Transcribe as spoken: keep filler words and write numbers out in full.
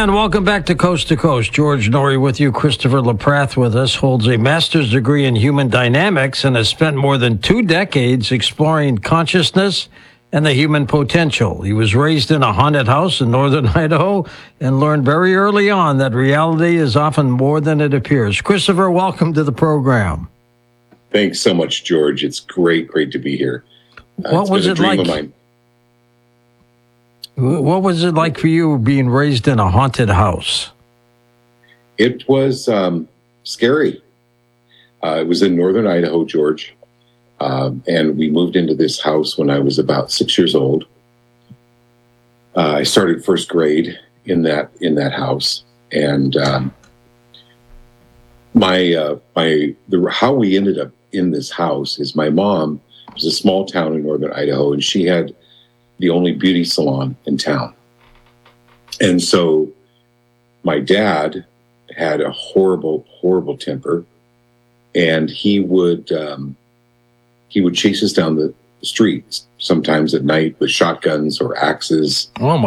And welcome back to Coast to Coast. George Noory with you. Christopher LaPrath with us. Holds a master's degree in human dynamics and has spent more than two decades exploring consciousness and the human potential. He was raised in a haunted house in northern Idaho and learned very early on that reality is often more than it appears. Christopher, welcome to the program. Thanks so much, George. It's great, great to be here. Uh, what was it like? What was it like for you being raised in a haunted house? It was um, scary. Uh, it was in northern Idaho, George. Um, and we moved into this house when I was about six years old. Uh, I started first grade in that in that house, and um, my uh, my the how we ended up in this house is my mom was a small town in northern Idaho, and she had the only beauty salon in town. And so my dad had a horrible, horrible temper, and he would um, he would chase us down the streets, sometimes at night with shotguns or axes. Oh my